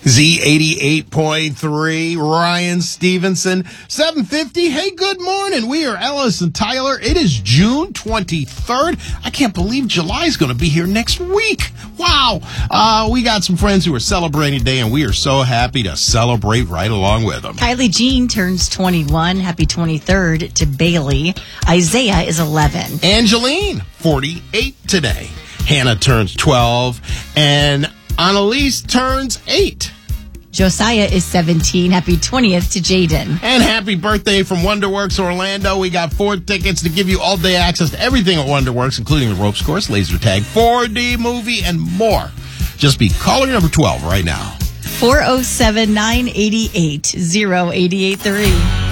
Z88.3, Ryan Stevenson, 750. Hey, good morning. We are Ellis and Tyler. It is June 23rd. I can't believe July is going to be here next week. Wow. We got some friends who are celebrating today, and we are so happy to celebrate right along with them. Kylie Jean turns 21. Happy 23rd to Bailey. Isaiah is 11. Angeline, 48 today. Hannah turns 12, and Annalise turns 8. Josiah is 17. Happy 20th to Jaden. And happy birthday from Wonderworks Orlando. We got 4 tickets to give you all-day access to everything at Wonderworks, including the ropes course, laser tag, 4D movie, and more. Just be caller number 12 right now. 407-988-0883.